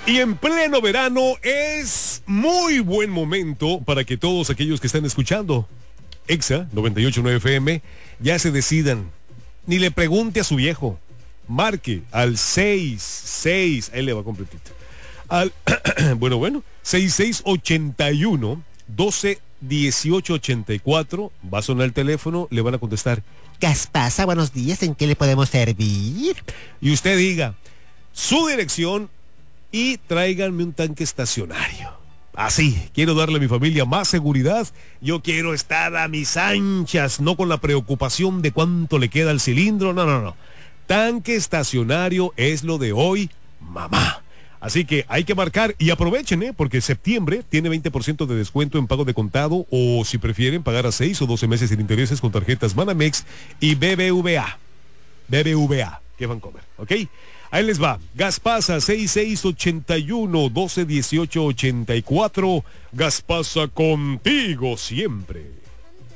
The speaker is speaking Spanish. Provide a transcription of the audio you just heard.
Y en pleno verano es muy buen momento para que todos aquellos que están escuchando Exa 98.9 FM ya se decidan. Ni le pregunte a su viejo. Marque al 66, ahí le va completito. Al bueno, 6681 12 18 84. Va a sonar el teléfono, le van a contestar. Gaspasa, buenos días, ¿en qué le podemos servir? Y usted diga su dirección y tráiganme un tanque estacionario. Así, quiero darle a mi familia más seguridad. Yo quiero estar a mis anchas, no con la preocupación de cuánto le queda al cilindro. No. Tanque estacionario es lo de hoy, mamá. Así que hay que marcar y aprovechen, porque septiembre tiene 20% de descuento en pago de contado o si prefieren pagar a 6 o 12 meses sin intereses con tarjetas Banamex y BBVA, que Vancomer, ¿ok? Ahí les va. Gaspasa 6681 12 18 84. Gaspasa contigo siempre.